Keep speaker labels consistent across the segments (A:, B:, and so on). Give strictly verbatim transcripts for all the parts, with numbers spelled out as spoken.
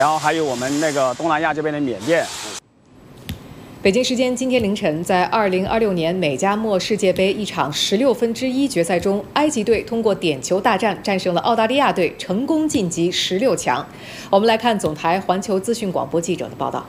A: 然后还有我们那个东南亚这边的缅甸。
B: 北京时间今天凌晨，在二零二六年美加墨世界杯一场十六分之一决赛中，埃及队通过点球大战战胜了澳大利亚队，成功晋级十六强。我们来看总台环球资讯广播记者的报道。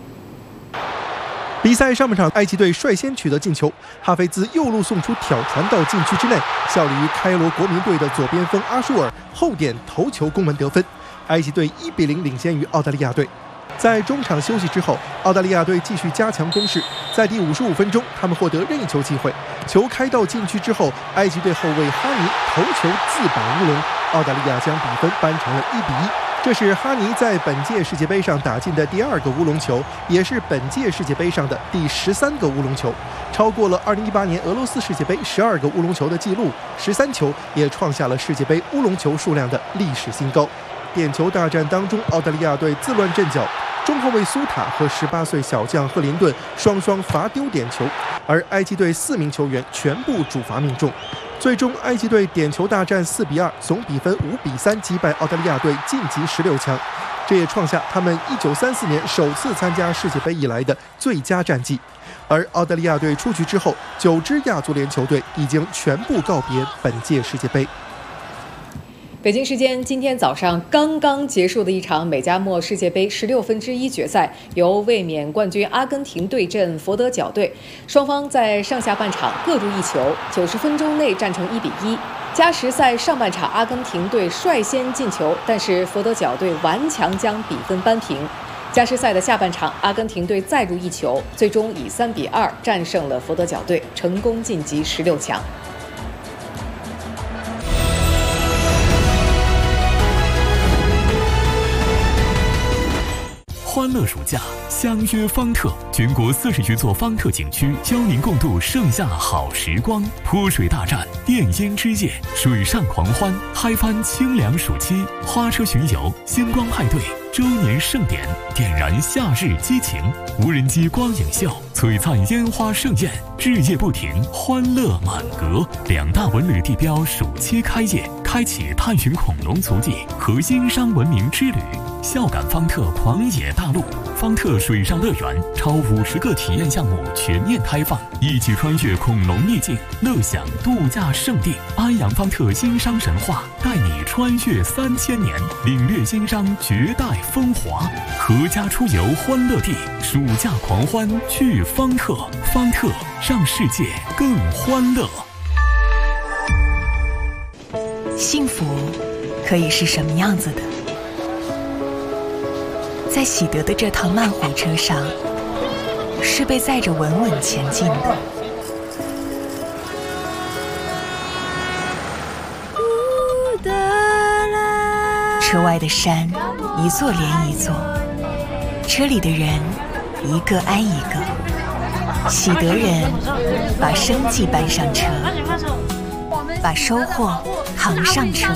C: 比赛上半场，埃及队率先取得进球，哈菲兹右路送出挑传到禁区之内，效力于开罗国民队的左边锋阿舒尔后点头球攻门得分，埃及队一比零领先于澳大利亚队。在中场休息之后，澳大利亚队继续加强攻势，在第五十五分钟，他们获得任意球机会，球开到禁区之后，埃及队后卫哈尼头球自保乌龙，澳大利亚将比分扳成了一比一。 这是哈尼在本届世界杯上打进的第二个乌龙球，也是本届世界杯上的第十三个乌龙球，超过了二零一八年俄罗斯世界杯十二个乌龙球的记录，十三球也创下了世界杯乌龙球数量的历史新高。点球大战当中，澳大利亚队自乱阵脚，中后卫苏塔和十八岁小将赫林顿双双罚丢点球，而埃及队四名球员全部主罚命中。 最终，埃及队点球大战四比二，总比分五比三击败澳大利亚队，晋级十六强。这也创下他们一九三四年首次参加世界杯以来的最佳战绩。而澳大利亚队出局之后，九支亚足联球队已经全部告别本届世界杯。
B: 北京时间今天早上刚刚结束的一场美加墨世界杯十六分之一决赛，由卫冕冠军阿根廷对阵佛得角队，双方在上下半场各入一球，九十分钟内战成一比一。加时赛上半场，阿根廷队率先进球，但是佛得角队顽强将比分扳平。加时赛的下半场，阿根廷队再入一球，最终以三比二战胜了佛得角队，成功晋级十六强。
D: 欢乐暑假，相约方特，全国四十余座方特景区，教您共度盛夏好时光。泼水大战、电音之夜、水上狂欢，嗨翻清凉暑期。花车巡游、星光派对、周年盛典，点燃夏日激情。无人机光影秀、璀璨烟花盛宴，日夜不停，欢乐满格。两大文旅地标暑期开业，开启探寻恐龙足迹和殷商文明之旅。 笑感方特狂野大陆，方特水上乐园超五十个体验项目全面开放，一起穿越恐龙秘境，乐享度假胜地。安阳方特殷商神话，带你穿越三千年，领略殷商绝代风华。阖家出游欢乐地，暑假狂欢去方特，方特让世界更欢乐。
E: 幸福可以是什么样子的？ 在喜得的这趟慢火车上，是被载着稳稳前进的。车外的山，一座连一座；车里的人，一个挨一个。喜得人把生计搬上车，把收获扛上车。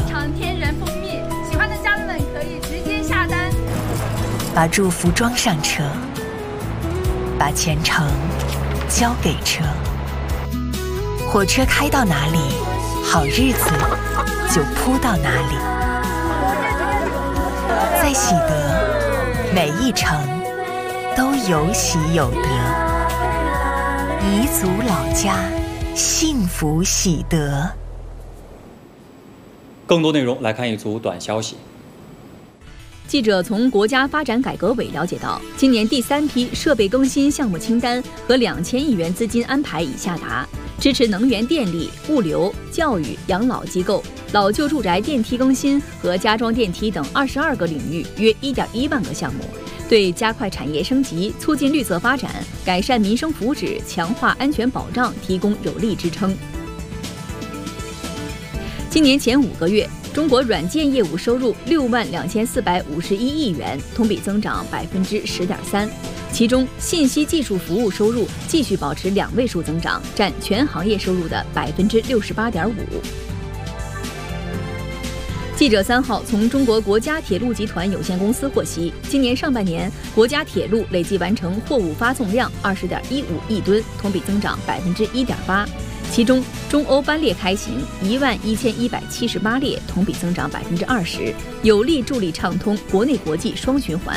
E: 把祝福装上车，把前程交给车。火车开到哪里，好日子就铺到哪里。在喜得，每一程都有喜有得。彝族老家，幸福喜得。
F: 更多内容来看一组短消息。
G: 记者从国家发展改革委了解到，今年第三批设备更新项目清单和两千亿元资金安排已下达，支持能源、电力、物流、教育、养老机构、老旧住宅电梯更新和加装电梯等二十二个领域，约一点一万个项目，对加快产业升级、促进绿色发展、改善民生福祉、强化安全保障提供有力支撑。今年前五个月， 中国软件业务收入六万两千四百五十一亿元，同比增长百分之十点三。其中，信息技术服务收入继续保持两位数增长，占全行业收入的百分之六十八点五。记者三号从中国国家铁路集团有限公司获悉，今年上半年国家铁路累计完成货物发送量二十点一五亿吨，同比增长百分之一点八。 其中，中欧班列开行一万一千一百七十八列，同比增长百分之二十，有力助力畅通国内国际双循环。